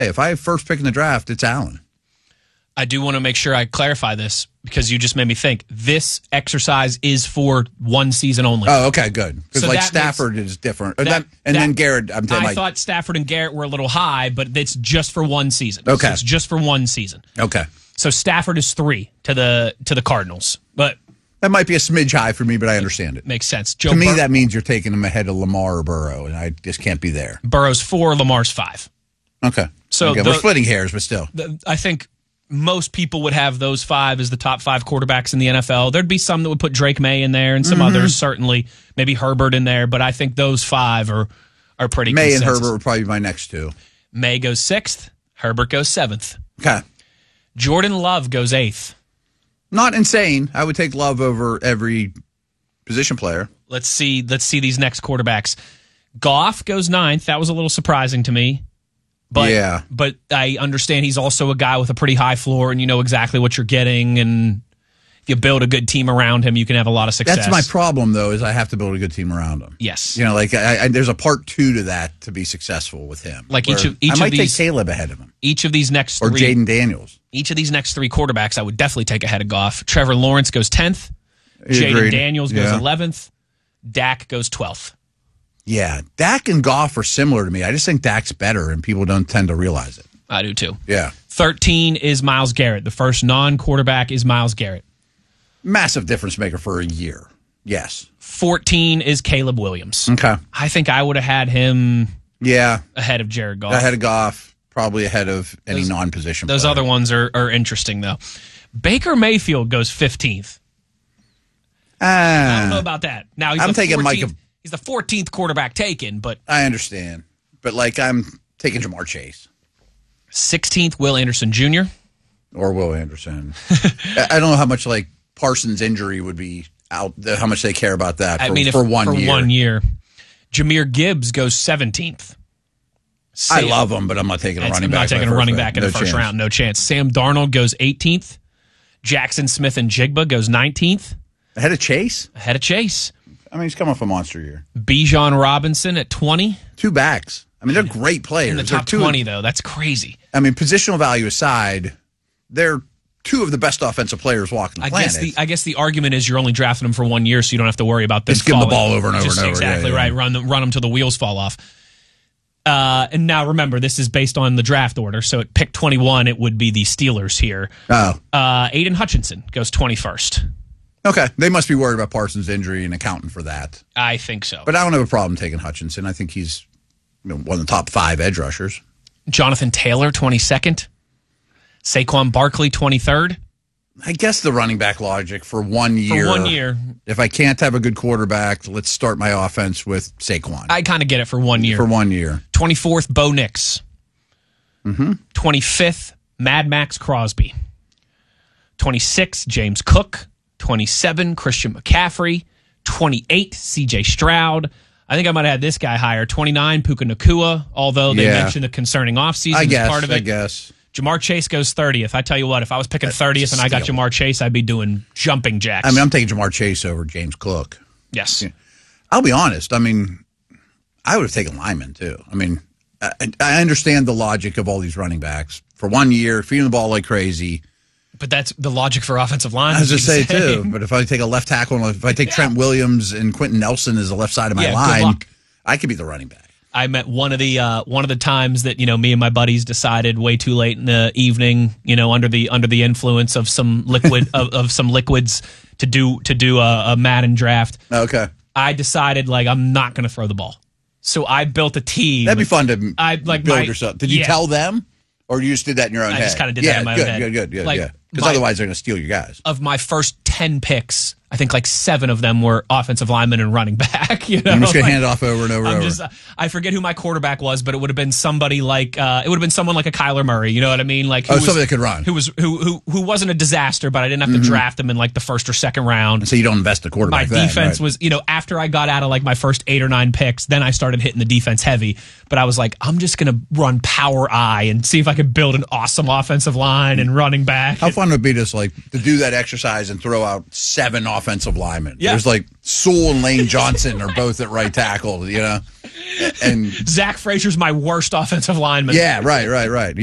Hey, if I have first pick in the draft, it's Allen. I do want to make sure I clarify this because you just made me think. This exercise is for one season only. Oh, okay, good. Because So Stafford is different. Then Garrett, I thought Stafford and Garrett were a little high, but it's just for one season. Okay. So it's just for one season. Okay. So Stafford is 3 to the Cardinals. But that might be a smidge high for me, but I understand it. Makes sense. To me, that means you're taking him ahead of Lamar or Burrow, and I just can't be there. Burrow's 4, Lamar's 5. Okay. So we're splitting hairs, but still. I think most people would have those 5 as the top 5 quarterbacks in the NFL. There'd be some that would put Drake May in there and some others, certainly, maybe Herbert in there, but I think those 5 are pretty May consensus. and Herbert would probably be my next 2. May goes 6th, Herbert goes 7th. Okay. Jordan Love goes 8th. Not insane. I would take Love over every position player. Let's see these next quarterbacks. Goff goes 9th. That was a little surprising to me. But, but I understand he's also a guy with a pretty high floor, and you know exactly what you're getting. And if you build a good team around him, you can have a lot of success. That's my problem, though, is I have to build a good team around him. Yes. You know, like there's a part 2 to that to be successful with him. Like I might of these, take Caleb ahead of him. Each of these next 3. Or Jaden Daniels. Each of these next 3 quarterbacks I would definitely take ahead of Goff. Trevor Lawrence goes 10th. Jaden Daniels goes 11th. Dak goes 12th. Yeah, Dak and Goff are similar to me. I just think Dak's better, and people don't tend to realize it. I do, too. Yeah. 13 is Myles Garrett. The first non-quarterback is Myles Garrett. Massive difference maker for a year. Yes. 14 is Caleb Williams. Okay. I think I would have had him ahead of Jared Goff. Ahead of Goff, probably ahead of any non-position Those player. other ones are interesting, though. Baker Mayfield goes 15th. I don't know about that. Now I'm taking Micah. He's the 14th quarterback taken, but I understand. But I'm taking Jamar Chase. 16th, Will Anderson Jr. Or Will Anderson. I don't know how much Parsons' injury would be out. How much they care about that for 1 year. 1 year. Jameer Gibbs goes 17th. I love him, but I'm not taking a running back. I'm not taking a running back in the first round. No chance. Sam Darnold goes 18th. Jackson Smith and Jigba goes 19th. Ahead of Chase? Ahead of Chase. I mean, he's coming off a monster year. Bijan Robinson at 20. 2 backs. I mean, they're great players. In the top 20, though. That's crazy. I mean, positional value aside, they're 2 of the best offensive players walking the planet. I guess the argument is you're only drafting them for 1 year, so you don't have to worry about them. Just give them the ball over and over and over. Exactly right. Run them till the wheels fall off. And now remember, this is based on the draft order. So at pick 21, it would be the Steelers here. Oh. Aiden Hutchinson goes 21st. Okay. They must be worried about Parsons' injury and accounting for that. I think so. But I don't have a problem taking Hutchinson. I think he's one of the top 5 edge rushers. Jonathan Taylor, 22nd. Saquon Barkley, 23rd. I guess the running back logic for 1 year. For 1 year. If I can't have a good quarterback, let's start my offense with Saquon. I kind of get it for 1 year. For 1 year. 24th, Bo Nix. 25th, Mad Max Crosby. 26th, James Cook. 27, Christian McCaffrey. 28, C.J. Stroud. I think I might have had this guy higher. 29, Puka Nacua, although they mentioned the concerning offseason as part of it. I guess. Jamar Chase goes 30th. I tell you what, if I was picking 30th and I got Jamar Chase, I'd be doing jumping jacks. I mean, I'm taking Jamar Chase over James Cook. Yes. I'll be honest. I mean, I would have taken Lyman, too. I mean, I understand the logic of all these running backs. For 1 year, feeding the ball like crazy. But that's the logic for offensive line. I was just saying, too. But if I take a left tackle, if I take Trent Williams and Quentin Nelson as the left side of my line, I could be the running back. I met one of the times that me and my buddies decided way too late in the evening, under the influence of some liquid of some liquids to do a Madden draft. Okay. I decided I'm not going to throw the ball, so I built a team. That'd be fun to build yourself. Did you tell them, or you just did that in your own head? I just kind of did that in my own head. Good. Because otherwise they're going to steal your guys. Of my first 10 picks, I think 7 of them were offensive linemen and running back. I'm just going to hand it off over and over. I forget who my quarterback was, but it would have been somebody it would have been someone like a Kyler Murray. You know what I mean? Somebody that could run. Who wasn't a disaster, but I didn't have to draft him in the first or second round. So you don't invest the quarterback. My defense was, after I got out of my first 8 or 9 picks, then I started hitting the defense heavy. But I was I'm just going to run power I and see if I could build an awesome offensive line and running back. How fun would it be to do that exercise and throw out 7 offensive offensive linemen. Yeah. There's like Sewell and Lane Johnson are both at right tackle, and Zach Frazier's my worst offensive lineman. yeah, right.